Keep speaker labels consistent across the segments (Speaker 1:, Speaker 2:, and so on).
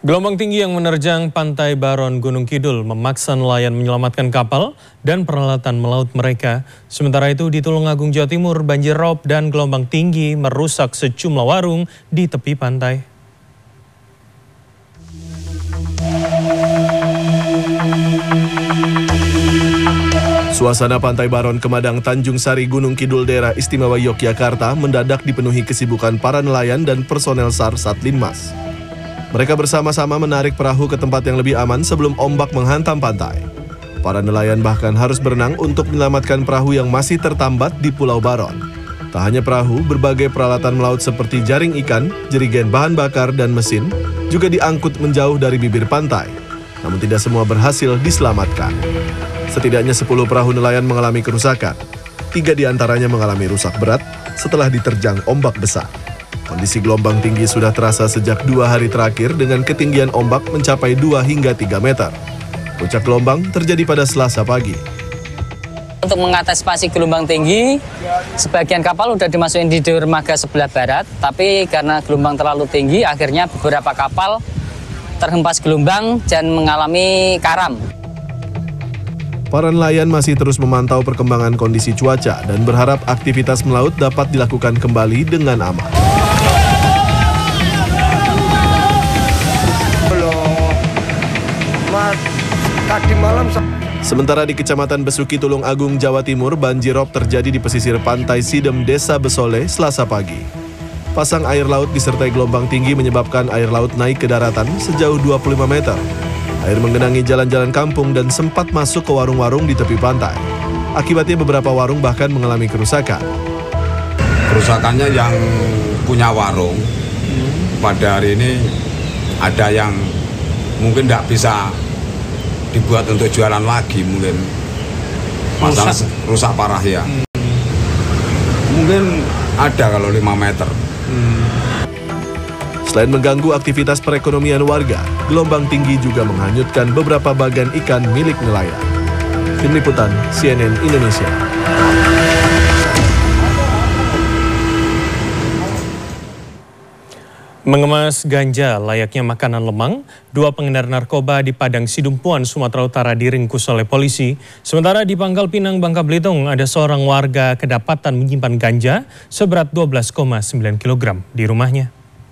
Speaker 1: Gelombang tinggi yang menerjang Pantai Baron, Gunung Kidul memaksa nelayan menyelamatkan kapal dan peralatan melaut mereka. Sementara itu di Tulungagung, Jawa Timur, banjir rob dan gelombang tinggi merusak sejumlah warung di tepi pantai.
Speaker 2: Suasana Pantai Baron, Kemadang, Tanjung Sari, Gunung Kidul, daerah istimewa Yogyakarta mendadak dipenuhi kesibukan para nelayan dan personel SAR Satlinmas. Mereka bersama-sama menarik perahu ke tempat yang lebih aman sebelum ombak menghantam pantai. Para nelayan bahkan harus berenang untuk menyelamatkan perahu yang masih tertambat di Pulau Baron. Tak hanya perahu, berbagai peralatan melaut seperti jaring ikan, jerigen bahan bakar, dan mesin juga diangkut menjauh dari bibir pantai. Namun tidak semua berhasil diselamatkan. Setidaknya 10 perahu nelayan mengalami kerusakan. 3 diantaranya mengalami rusak berat setelah diterjang ombak besar. Kondisi gelombang tinggi sudah terasa sejak 2 hari terakhir dengan ketinggian ombak mencapai 2 hingga 3 meter. Puncak gelombang terjadi pada Selasa pagi.
Speaker 3: Untuk mengantisipasi gelombang tinggi, sebagian kapal sudah dimasukin di dermaga sebelah barat, tapi karena gelombang terlalu tinggi, akhirnya beberapa kapal terhempas gelombang dan mengalami karam.
Speaker 2: Para nelayan masih terus memantau perkembangan kondisi cuaca dan berharap aktivitas melaut dapat dilakukan kembali dengan aman.
Speaker 4: Tadi malam.
Speaker 2: Sementara di Kecamatan Besuki, Tulungagung, Jawa Timur, banjir rob terjadi di pesisir pantai Sidem, Desa Besole, Selasa pagi. Pasang air laut disertai gelombang tinggi menyebabkan air laut naik ke daratan sejauh 25 meter. Air menggenangi jalan-jalan kampung dan sempat masuk ke warung-warung di tepi pantai. Akibatnya beberapa warung bahkan mengalami kerusakan.
Speaker 5: Kerusakannya yang punya warung, pada hari ini ada yang mungkin tidak bisa dibuat untuk jualan lagi, mungkin masalah rusak parah ya. Mungkin ada kalau 5 meter.
Speaker 2: Selain mengganggu aktivitas perekonomian warga, gelombang tinggi juga menghanyutkan beberapa bagan ikan milik nelayan. Tim Liputan CNN Indonesia.
Speaker 1: Mengemas ganja layaknya makanan lemang, 2 pengedar narkoba di Padang Sidumpuan, Sumatera Utara diringkus oleh polisi. Sementara di Pangkal Pinang, Bangka Belitung, ada seorang warga kedapatan menyimpan ganja seberat 12,9 kg di rumahnya.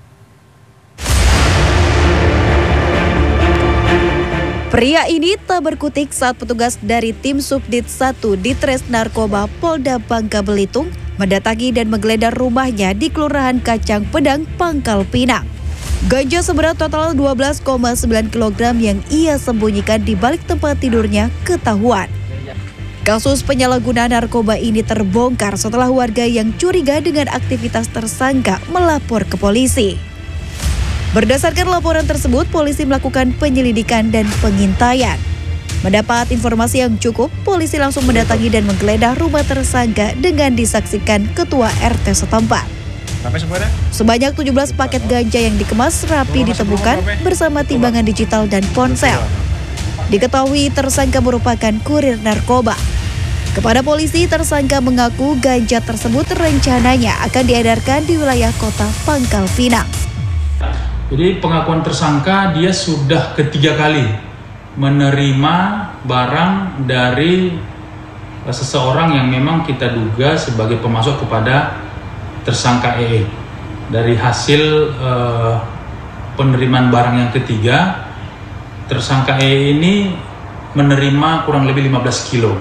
Speaker 6: Pria ini tak berkutik saat petugas dari tim Subdit 1 Ditres Narkoba Polda Bangka Belitung mendatangi dan menggeledah rumahnya di Kelurahan Kacang Pedang, Pangkal Pinang. Ganja seberat total 12,9 kg yang ia sembunyikan di balik tempat tidurnya ketahuan. Kasus penyalahgunaan narkoba ini terbongkar setelah warga yang curiga dengan aktivitas tersangka melapor ke polisi. Berdasarkan laporan tersebut, polisi melakukan penyelidikan dan pengintaian. Mendapat informasi yang cukup, polisi langsung mendatangi dan menggeledah rumah tersangka dengan disaksikan ketua RT setempat. Sebanyak 17 paket ganja yang dikemas rapi ditemukan bersama timbangan digital dan ponsel. Diketahui tersangka merupakan kurir narkoba. Kepada polisi, tersangka mengaku ganja tersebut rencananya akan diedarkan di wilayah kota Pangkal Pinang.
Speaker 7: Jadi pengakuan tersangka dia sudah ketiga kali menerima barang dari seseorang yang memang kita duga sebagai pemasok kepada tersangka EE. Dari hasil penerimaan barang yang ketiga, tersangka EE ini menerima kurang lebih 15 kilo.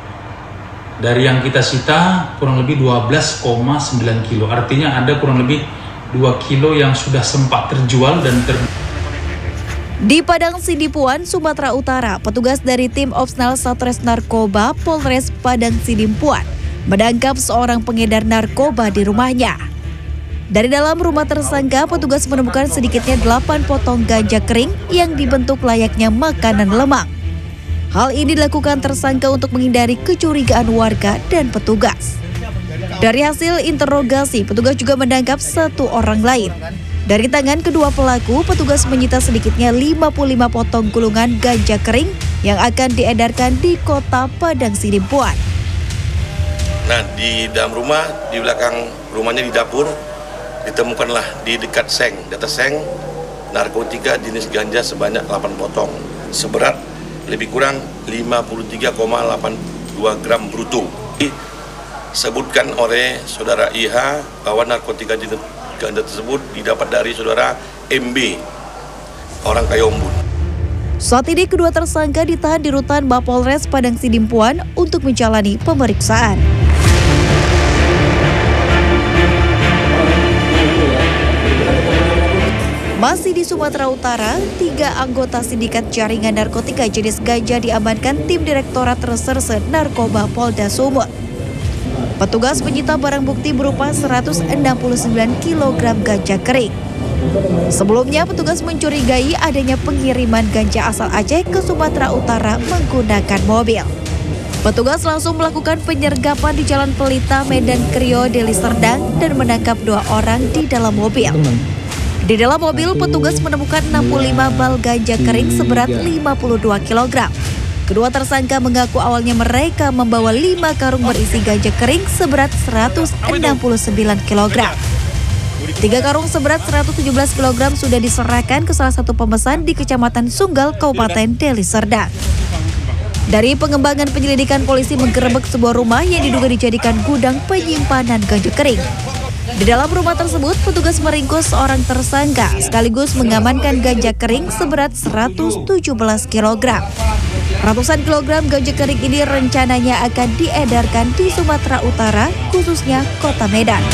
Speaker 7: Dari yang kita sita kurang lebih 12,9 kilo. Artinya ada kurang lebih 2 kilo yang sudah sempat terjual dan
Speaker 6: Di Padang Sidimpuan, Sumatera Utara, petugas dari tim Opsnal Satres Narkoba Polres Padang Sidimpuan menangkap seorang pengedar narkoba di rumahnya. Dari dalam rumah tersangka, petugas menemukan sedikitnya 8 potong ganja kering yang dibentuk layaknya makanan lemang. Hal ini dilakukan tersangka untuk menghindari kecurigaan warga dan petugas. Dari hasil interogasi, petugas juga menangkap 1 orang lain. Dari tangan kedua pelaku, petugas menyita sedikitnya 55 potong gulungan ganja kering yang akan diedarkan di kota Padang Sidimpuan.
Speaker 8: Nah, di dalam rumah, di belakang rumahnya di dapur, ditemukanlah di dekat seng, di atas seng, narkotika jenis ganja sebanyak 8 potong, seberat lebih kurang 53,82 gram bruto. Disebutkan oleh saudara IH bahwa narkotika jenis ganja tersebut didapat dari saudara MB, orang Kayombun.
Speaker 6: Saat ini kedua tersangka ditahan di rutan Mapolres Padang Sidimpuan untuk menjalani pemeriksaan. Masih di Sumatera Utara, 3 anggota sindikat jaringan narkotika jenis ganja diamankan tim Direktorat Reserse Narkoba Polda Sumut. Petugas menyita barang bukti berupa 169 kg ganja kering. Sebelumnya, petugas mencurigai adanya pengiriman ganja asal Aceh ke Sumatera Utara menggunakan mobil. Petugas langsung melakukan penyergapan di Jalan Pelita, Medan Krio, Deli Serdang dan menangkap 2 orang di dalam mobil. Di dalam mobil, petugas menemukan 65 bal ganja kering seberat 52 kg. Kedua tersangka mengaku awalnya mereka membawa 5 karung berisi ganja kering seberat 169 kg. 3 karung seberat 117 kg sudah diserahkan ke salah satu pemesan di Kecamatan Sunggal, Kabupaten Deli Serdang. Dari pengembangan penyelidikan, polisi menggerebek sebuah rumah yang diduga dijadikan gudang penyimpanan ganja kering. Di dalam rumah tersebut, petugas meringkus seorang tersangka sekaligus mengamankan ganja kering seberat 117 kg. Ratusan kilogram ganja kering ini rencananya akan diedarkan di Sumatera Utara, khususnya Kota Medan.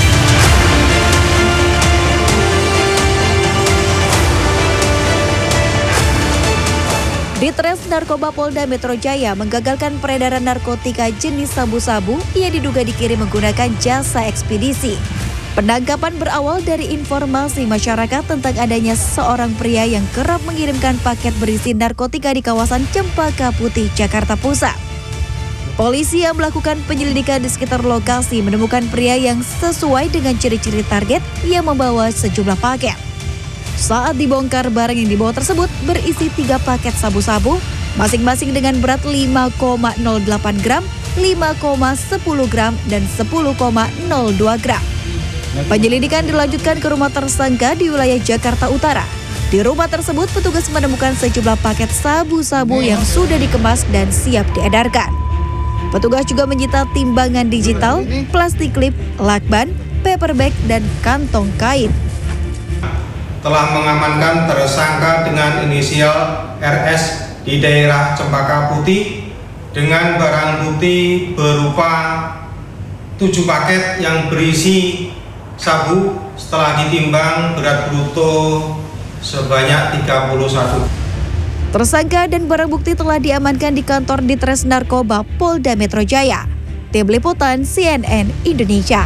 Speaker 6: Ditres Narkoba Polda Metro Jaya menggagalkan peredaran narkotika jenis sabu-sabu yang diduga dikirim menggunakan jasa ekspedisi. Penangkapan berawal dari informasi masyarakat tentang adanya seorang pria yang kerap mengirimkan paket berisi narkotika di kawasan Cempaka Putih, Jakarta Pusat. Polisi yang melakukan penyelidikan di sekitar lokasi menemukan pria yang sesuai dengan ciri-ciri target yang membawa sejumlah paket. Saat dibongkar, barang yang dibawa tersebut berisi 3 paket sabu-sabu, masing-masing dengan berat 5,08 gram, 5,10 gram, dan 10,02 gram. Penyelidikan dilanjutkan ke rumah tersangka di wilayah Jakarta Utara. Di rumah tersebut, petugas menemukan sejumlah paket sabu-sabu yang sudah dikemas dan siap diedarkan. Petugas juga menyita timbangan digital, plastik klip, lakban, paperback, dan kantong kain.
Speaker 9: Telah mengamankan tersangka dengan inisial RS di daerah Cempaka Putih dengan barang bukti berupa 7 paket yang berisi sabu setelah ditimbang berat bruto sebanyak 31.
Speaker 6: Tersangka dan barang bukti telah diamankan di kantor Ditres Narkoba Polda Metro Jaya. Tim Liputan CNN Indonesia.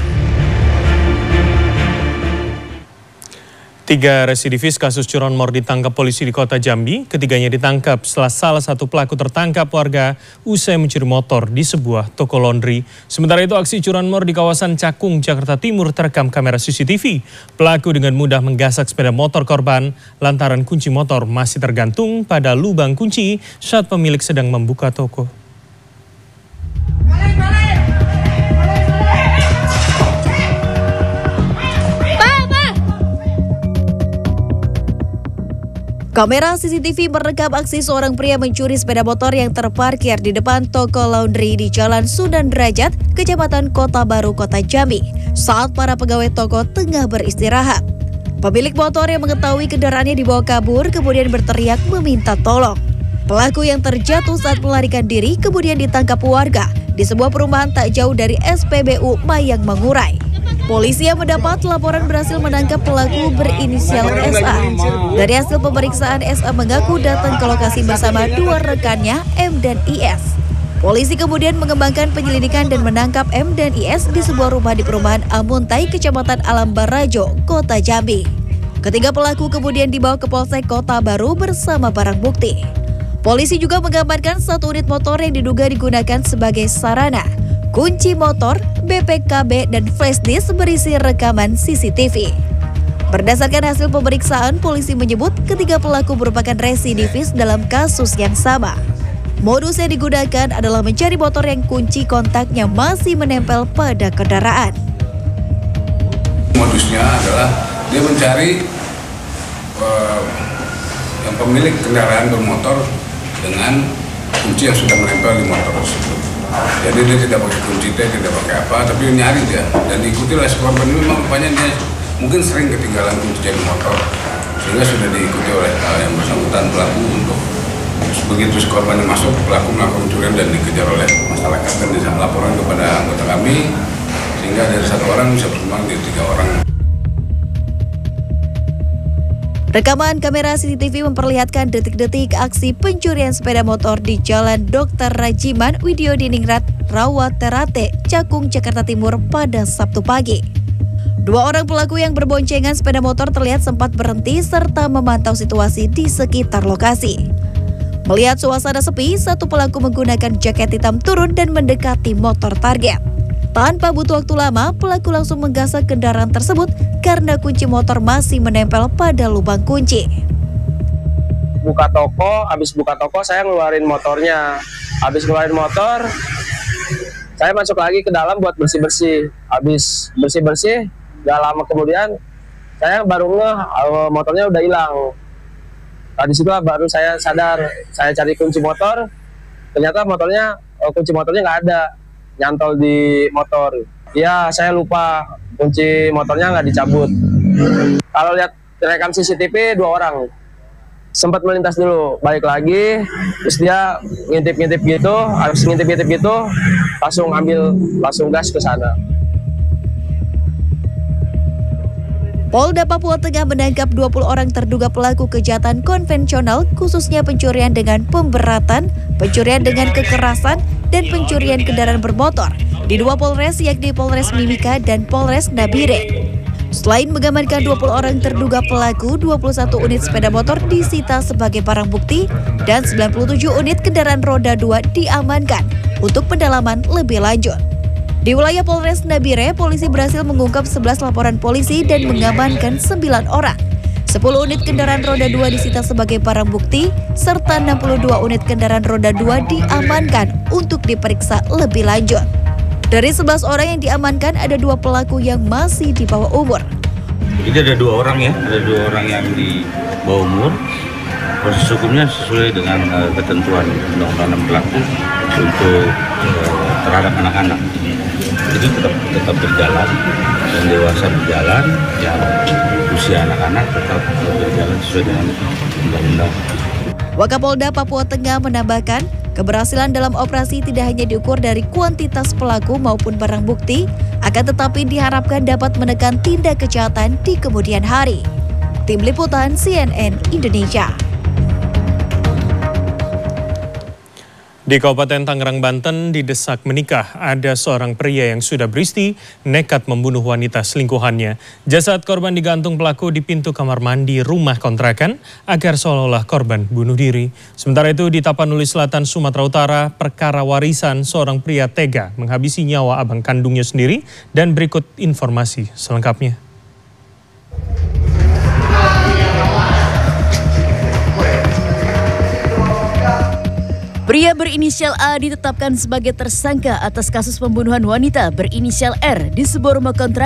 Speaker 1: 3 residivis kasus curanmor ditangkap polisi di Kota Jambi. Ketiganya ditangkap setelah salah satu pelaku tertangkap warga usai mencuri motor di sebuah toko laundry. Sementara itu, aksi curanmor di kawasan Cakung, Jakarta Timur terekam kamera CCTV. Pelaku dengan mudah menggasak sepeda motor korban lantaran kunci motor masih tergantung pada lubang kunci saat pemilik sedang membuka toko.
Speaker 6: Kamera CCTV merekam aksi seorang pria mencuri sepeda motor yang terparkir di depan toko laundry di Jalan Sunan Derajat, Kecamatan Kota Baru, Kota Jambi, saat para pegawai toko tengah beristirahat. Pemilik motor yang mengetahui kendaraannya dibawa kabur kemudian berteriak meminta tolong. Pelaku yang terjatuh saat melarikan diri kemudian ditangkap warga di sebuah perumahan tak jauh dari SPBU Mayang Mangurai. Polisi yang mendapat laporan berhasil menangkap pelaku berinisial SA. Dari hasil pemeriksaan, SA mengaku datang ke lokasi bersama 2 rekannya, M dan IS. Polisi kemudian mengembangkan penyelidikan dan menangkap M dan IS di sebuah rumah di perumahan Amuntai, Kecamatan Alam Barajo, Kota Jambi. Ketiga pelaku kemudian dibawa ke Polsek Kota Baru bersama barang bukti. Polisi juga mengamankan 1 unit motor yang diduga digunakan sebagai sarana, kunci motor, BPKB, dan flash disk berisi rekaman CCTV. Berdasarkan hasil pemeriksaan, polisi menyebut ketiga pelaku merupakan residivis dalam kasus yang sama. Modus yang digunakan adalah mencari motor yang kunci kontaknya masih menempel pada kendaraan.
Speaker 10: Modusnya adalah dia mencari
Speaker 5: pemilik kendaraan bermotor dengan kunci yang sudah menempel di motor tersebut. Jadi dia tidak pakai kunci, tidak pakai apa, tapi nyari dia dan diikuti oleh korban. Ini memang rupanya dia mungkin sering ketinggalan kunci di motor, sehingga sudah diikuti oleh yang bersangkutan pelaku untuk begitu korbannya masuk, pelaku melakukan pencurian dan dikejar oleh masyarakat dan dilaporkan kepada anggota kami, sehingga dari 1 orang bisa berkembang jadi 3 orang.
Speaker 6: Rekaman kamera CCTV memperlihatkan detik-detik aksi pencurian sepeda motor di Jalan Dr. Rajiman Widyodiningrat, Rawaterate, Cakung, Jakarta Timur pada Sabtu pagi. 2 orang pelaku yang berboncengan sepeda motor terlihat sempat berhenti serta memantau situasi di sekitar lokasi. Melihat suasana sepi, satu pelaku menggunakan jaket hitam turun dan mendekati motor target. Tanpa butuh waktu lama, pelaku langsung menggasak kendaraan tersebut karena kunci motor masih menempel pada lubang kunci.
Speaker 10: Habis buka toko saya ngeluarin motornya. Habis ngeluarin motor, saya masuk lagi ke dalam buat bersih-bersih. Habis bersih-bersih, gak lama kemudian saya baru motornya udah hilang. Di situ baru saya sadar, saya cari kunci motor, ternyata kunci motornya nggak ada. Nyantol di motor. Ya, saya lupa kunci motornya nggak dicabut. Kalau lihat rekam CCTV 2 orang sempat melintas dulu, balik lagi, terus dia ngintip-ngintip gitu, habis ngintip-ngintip gitu, langsung gas ke sana.
Speaker 6: Polda Papua Tengah menangkap 20 orang terduga pelaku kejahatan konvensional, khususnya pencurian dengan pemberatan, pencurian dengan kekerasan, dan pencurian kendaraan bermotor di 2 Polres, yakni Polres Mimika dan Polres Nabire. Selain mengamankan 20 orang terduga pelaku, 21 unit sepeda motor disita sebagai barang bukti dan 97 unit kendaraan roda 2 diamankan untuk pendalaman lebih lanjut. Di wilayah Polres Nabire, polisi berhasil mengungkap 11 laporan polisi dan mengamankan 9 orang. 10 unit kendaraan roda 2 disita sebagai barang bukti, serta 62 unit kendaraan roda 2 diamankan untuk diperiksa lebih lanjut. Dari 11 orang yang diamankan, ada 2 pelaku yang masih di bawah umur.
Speaker 11: Jadi ada 2 orang ya, ada 2 orang yang di bawah umur. Proses hukumnya sesuai dengan ketentuan Undang-Undang berlaku untuk terhadap anak-anak. Jadi tetap berjalan dan dewasa berjalan, ya usia anak-anak tetap berjalan sesuai dengan undang-undang.
Speaker 6: Wakapolda Papua Tengah menambahkan, keberhasilan dalam operasi tidak hanya diukur dari kuantitas pelaku maupun barang bukti, akan tetapi diharapkan dapat menekan tindak kejahatan di kemudian hari. Tim Liputan CNN Indonesia.
Speaker 1: Di Kabupaten Tangerang, Banten, didesak menikah, ada seorang pria yang sudah beristi nekat membunuh wanita selingkuhannya. Jasad korban digantung pelaku di pintu kamar mandi rumah kontrakan agar seolah-olah korban bunuh diri. Sementara itu di Tapanuli Selatan, Sumatera Utara, perkara warisan seorang pria tega menghabisi nyawa abang kandungnya sendiri, dan berikut informasi selengkapnya.
Speaker 12: Pria berinisial A ditetapkan sebagai tersangka atas kasus pembunuhan wanita berinisial R di sebuah rumah kontrakan